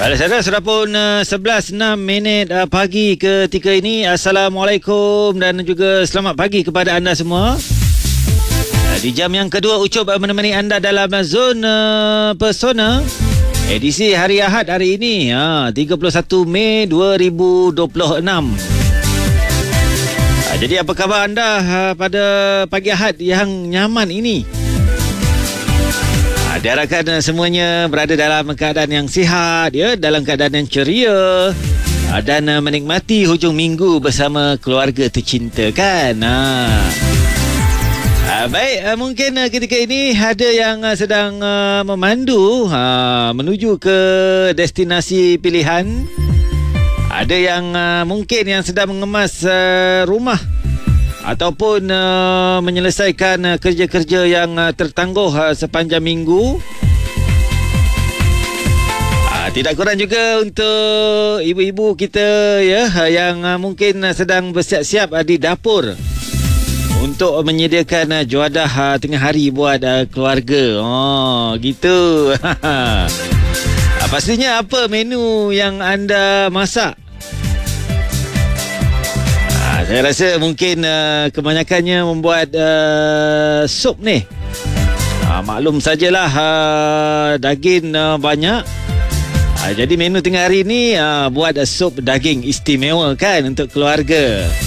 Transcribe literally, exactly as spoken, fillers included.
Saudara, sudah pun uh, sebelas enam minit uh, pagi ketika ini. Assalamualaikum dan juga selamat pagi kepada anda semua. Uh, di jam yang kedua, Ucup uh, menemani anda dalam uh, Zona Pesona. Edisi hari Ahad hari ini, uh, tiga puluh satu Mei dua ribu dua puluh enam. Uh, jadi apa khabar anda uh, pada pagi Ahad yang nyaman ini? Diharapkan semuanya berada dalam keadaan yang sihat, ya, dalam keadaan yang ceria dan menikmati hujung minggu bersama keluarga tercinta, kan? Ha. Baik, mungkin ketika ini ada yang sedang memandu ha, menuju ke destinasi pilihan. Ada yang mungkin yang sedang mengemas rumah ataupun uh, menyelesaikan uh, kerja-kerja yang uh, tertangguh uh, sepanjang minggu. Uh, tidak kurang juga untuk ibu-ibu kita, ya, yang uh, mungkin uh, sedang bersiap-siap uh, di dapur untuk menyediakan uh, juadah uh, tengah hari buat uh, keluarga. Oh, gitu. uh, pastinya apa menu yang anda masak? Saya rasa mungkin uh, kebanyakannya membuat uh, sup ni. Uh, maklum sajalah uh, daging uh, banyak. Uh, jadi menu tengah hari ni uh, buat uh, sup daging istimewa, kan, untuk keluarga.